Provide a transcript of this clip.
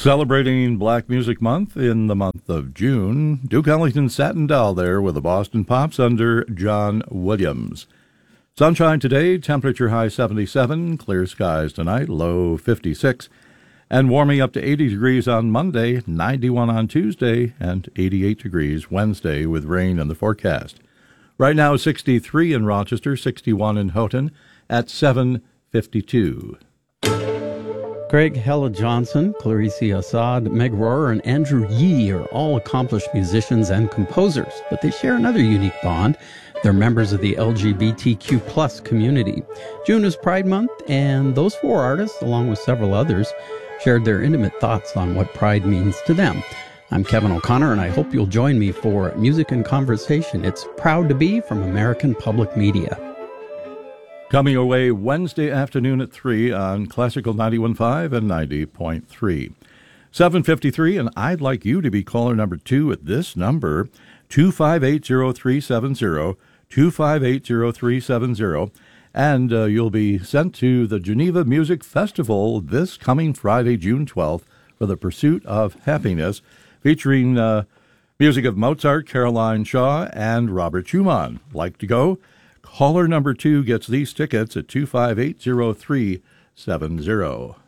Celebrating Black Music Month in the month of June, Duke Ellington Satin Doll there with the Boston Pops under John Williams. Sunshine today, temperature high 77, clear skies tonight, low 56, and warming up to 80 degrees on Monday, 91 on Tuesday, and 88 degrees Wednesday with rain in the forecast. Right now, 63 in Rochester, 61 in Houghton at 7:52. Greg Hella Johnson, Clarice Assad, Meg Rohrer, and Andrew Yee are all accomplished musicians and composers, but they share another unique bond. They're members of the LGBTQ plus community. June is Pride Month, and those four artists, along with several others, shared their intimate thoughts on what Pride means to them. I'm Kevin O'Connor, and I hope you'll join me for Music and Conversation. It's Proud to Be from American Public Media. Coming away Wednesday afternoon at 3 on Classical 91.5 and 90.3. 7:53, and I'd like you to be caller number 2 at this number, 2580370, 2580370, and you'll be sent to the Geneva Music Festival this coming Friday, June 12th, for the Pursuit of Happiness, featuring music of Mozart, Caroline Shaw, and Robert Schumann. Like to go? Caller number 2 gets these tickets at 2580370.